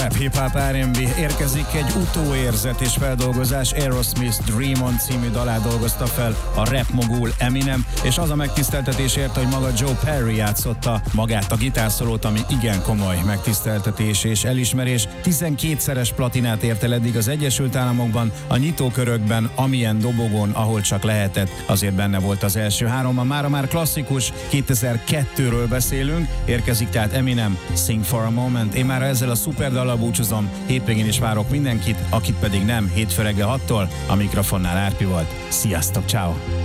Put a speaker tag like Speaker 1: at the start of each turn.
Speaker 1: rap, hip-hop, R&B. Érkezik egy utóérzet és feldolgozás. Aerosmith Dream On című dalát dolgozta fel a rap mogul Eminem, és az a megtiszteltetés érte, hogy maga Joe Perry játszotta magát a gitárszólót, ami igen komoly megtiszteltetés és elismerés. 12-szeres platinát ért el eddig az Egyesült Államokban, a nyitókörökben, amilyen dobogón, ahol csak lehetett, azért benne volt az első háromban. Mára már klasszikus, 2002-ről beszélünk, érkezik tehát Eminem, Sing for a Moment. Én már ezzel a szuper dallal búcsúzom, hétvégén is várok mindenkit, akit pedig nem, hétfő reggel 6-tól, a mikrofonnál Árpi volt. Sziasztok, ciao.